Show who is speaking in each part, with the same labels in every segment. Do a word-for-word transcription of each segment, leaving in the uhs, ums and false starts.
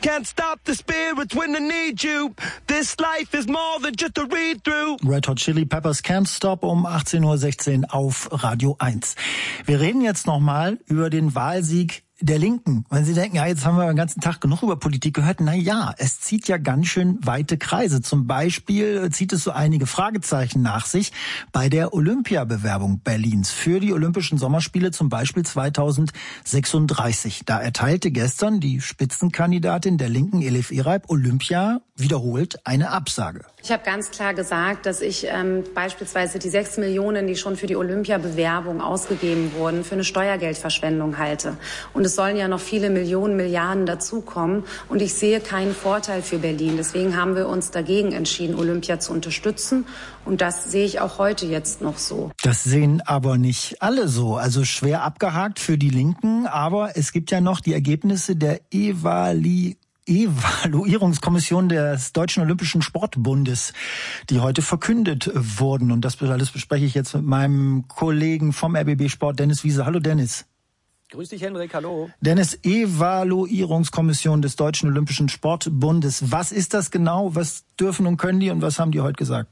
Speaker 1: Can't stop the spirits when they need you. This life is more than just a read-through.
Speaker 2: Red Hot Chili Peppers Can't Stop um achtzehn Uhr sechzehn auf Radio eins. Wir reden jetzt nochmal über den Wahlsieg der Linken. Wenn Sie denken, ja, jetzt haben wir den ganzen Tag genug über Politik gehört. Na ja, es zieht ja ganz schön weite Kreise. Zum Beispiel zieht es so einige Fragezeichen nach sich bei der Olympiabewerbung Berlins für die Olympischen Sommerspiele, zum Beispiel zweitausendsechsunddreißig. Da erteilte gestern die Spitzenkandidatin der Linken, Elif Ereib, Olympia wiederholt eine Absage.
Speaker 3: Ich habe ganz klar gesagt, dass ich ähm, beispielsweise die sechs Millionen, die schon für die Olympiabewerbung ausgegeben wurden, für eine Steuergeldverschwendung halte. Und es sollen ja noch viele Millionen, Milliarden dazukommen. Und ich sehe keinen Vorteil für Berlin. Deswegen haben wir uns dagegen entschieden, Olympia zu unterstützen. Und das sehe ich auch heute jetzt noch so.
Speaker 2: Das sehen aber nicht alle so. Also schwer abgehakt für die Linken. Aber es gibt ja noch die Ergebnisse der Evali Evaluierungskommission des Deutschen Olympischen Sportbundes, die heute verkündet wurden. Und das alles bespreche ich jetzt mit meinem Kollegen vom R B B Sport, Dennis Wiese. Hallo Dennis.
Speaker 4: Grüß dich, Henrik, hallo.
Speaker 2: Dennis, Evaluierungskommission des Deutschen Olympischen Sportbundes. Was ist das genau? Was dürfen und können die und was haben die heute gesagt?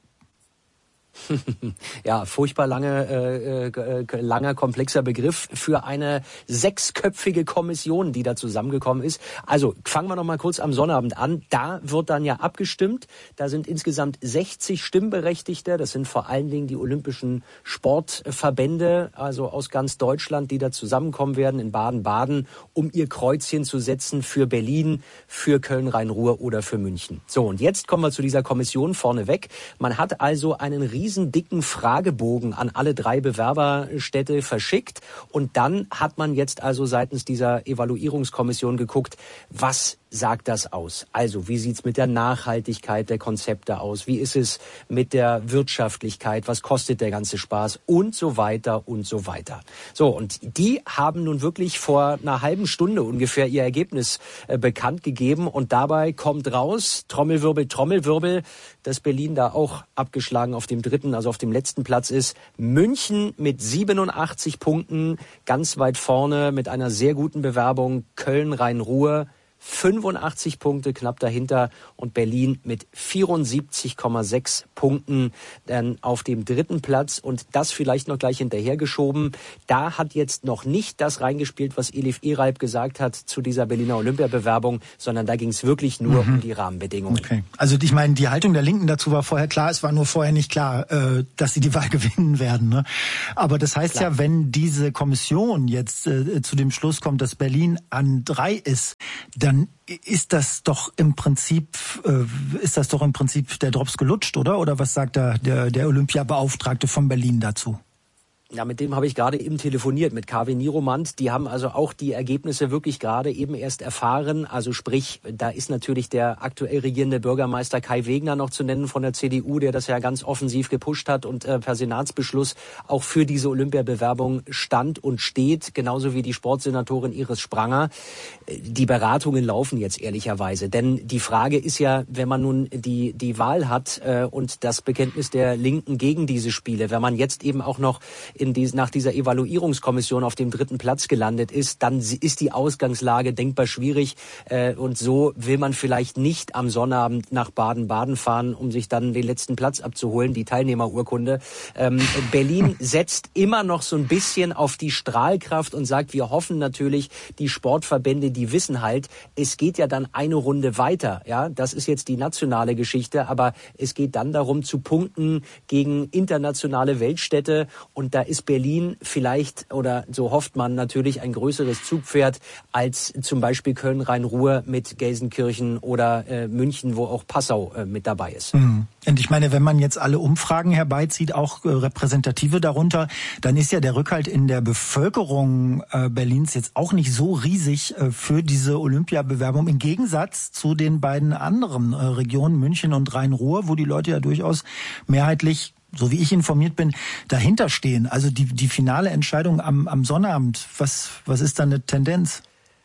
Speaker 4: Ja, furchtbar lange, äh, äh, langer, komplexer Begriff für eine sechsköpfige Kommission, die da zusammengekommen ist. Also fangen wir noch mal kurz am Sonnabend an. Da wird dann ja abgestimmt. Da sind insgesamt sechzig Stimmberechtigte. Das sind vor allen Dingen die olympischen Sportverbände, also aus ganz Deutschland, die da zusammenkommen werden in Baden-Baden, um ihr Kreuzchen zu setzen für Berlin, für Köln-Rhein-Ruhr oder für München. So, und jetzt kommen wir zu dieser Kommission vorneweg. Man hat also einen riesen dicken Fragebogen an alle drei Bewerberstädte verschickt. Und dann hat man jetzt also seitens dieser Evaluierungskommission geguckt, was sagt das aus? Also, wie sieht's mit der Nachhaltigkeit der Konzepte aus? Wie ist es mit der Wirtschaftlichkeit? Was kostet der ganze Spaß? Und so weiter und so weiter. So, und die haben nun wirklich vor einer halben Stunde ungefähr ihr Ergebnis äh, bekannt gegeben. Und dabei kommt raus, Trommelwirbel, Trommelwirbel, dass Berlin da auch abgeschlagen auf dem dritten, also auf dem letzten Platz ist. München mit siebenundachtzig Punkten, ganz weit vorne mit einer sehr guten Bewerbung. Köln, Rhein-Ruhr, fünfundachtzig Punkte knapp dahinter und Berlin mit vierundsiebzig Komma sechs Punkten dann auf dem dritten Platz und das vielleicht noch gleich hinterhergeschoben. Da hat jetzt noch nicht das reingespielt, was Elif Ereib gesagt hat zu dieser Berliner Olympiabewerbung, sondern da ging es wirklich nur mhm. um die Rahmenbedingungen.
Speaker 2: Okay. Also ich meine, die Haltung der Linken dazu war vorher klar, es war nur vorher nicht klar, äh, dass sie die Wahl gewinnen werden. Ne? Aber das heißt klar. Ja, wenn diese Kommission jetzt äh, zu dem Schluss kommt, dass Berlin an drei ist, dann dann ist das doch im Prinzip äh, ist das doch im Prinzip der Drops gelutscht, oder? Oder was sagt da der, der Olympiabeauftragte von Berlin dazu?
Speaker 4: Ja, mit dem habe ich gerade eben telefoniert, mit K W Niromant. Die haben also auch die Ergebnisse wirklich gerade eben erst erfahren. Also sprich, da ist natürlich der aktuell regierende Bürgermeister Kai Wegner noch zu nennen von der C D U, der das ja ganz offensiv gepusht hat und äh, per Senatsbeschluss auch für diese Olympiabewerbung stand und steht, genauso wie die Sportsenatorin Iris Spranger. Die Beratungen laufen jetzt ehrlicherweise, denn die Frage ist ja, wenn man nun die die Wahl hat äh, und das Bekenntnis der Linken gegen diese Spiele, wenn man jetzt eben auch noch in dies, nach dieser Evaluierungskommission auf dem dritten Platz gelandet ist, dann ist die Ausgangslage denkbar schwierig. Äh, und so will man vielleicht nicht am Sonnabend nach Baden-Baden fahren, um sich dann den letzten Platz abzuholen, die Teilnehmerurkunde. Ähm, Berlin setzt immer noch so ein bisschen auf die Strahlkraft und sagt, wir hoffen natürlich, die Sportverbände, die wissen halt, es geht ja dann eine Runde weiter. Ja, das ist jetzt die nationale Geschichte, aber es geht dann darum, zu punkten gegen internationale Weltstädte und da ist Berlin vielleicht, oder so hofft man natürlich, ein größeres Zugpferd als zum Beispiel Köln-Rhein-Ruhr mit Gelsenkirchen oder äh, München, wo auch Passau äh, mit dabei ist.
Speaker 2: Mhm. Und ich meine, wenn man jetzt alle Umfragen herbeizieht, auch äh, repräsentative darunter, dann ist ja der Rückhalt in der Bevölkerung äh, Berlins jetzt auch nicht so riesig äh, für diese Olympiabewerbung, im Gegensatz zu den beiden anderen äh, Regionen, München und Rhein-Ruhr, wo die Leute ja durchaus mehrheitlich, so wie ich informiert bin, dahinter stehen. Also die, die finale Entscheidung am, am Sonnabend, was, was ist da eine Tendenz?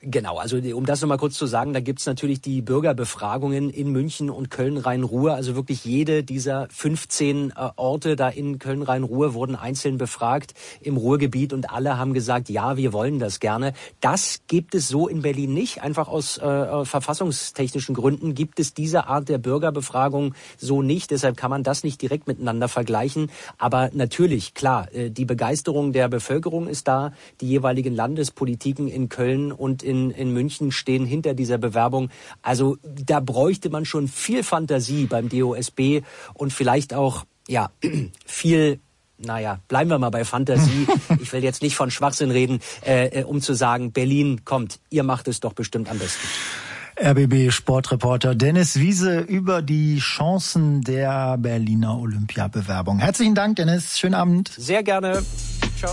Speaker 4: Genau, also um das nochmal kurz zu sagen, da gibt's natürlich die Bürgerbefragungen in München und Köln-Rhein-Ruhr. Also wirklich jede dieser fünfzehn äh, Orte da in Köln-Rhein-Ruhr wurden einzeln befragt im Ruhrgebiet und alle haben gesagt, ja, wir wollen das gerne. Das gibt es so in Berlin nicht. Einfach aus äh, verfassungstechnischen Gründen gibt es diese Art der Bürgerbefragung so nicht. Deshalb kann man das nicht direkt miteinander vergleichen. Aber natürlich, klar, äh, die Begeisterung der Bevölkerung ist da. Die jeweiligen Landespolitiken in Köln und in In, in München stehen hinter dieser Bewerbung. Also da bräuchte man schon viel Fantasie beim D O S B und vielleicht auch ja viel, naja, bleiben wir mal bei Fantasie. Ich will jetzt nicht von Schwachsinn reden, äh, um zu sagen, Berlin, kommt, ihr macht es doch bestimmt am besten.
Speaker 2: R B B-Sportreporter Dennis Wiese über die Chancen der Berliner Olympiabewerbung. Herzlichen Dank, Dennis. Schönen Abend.
Speaker 4: Sehr gerne.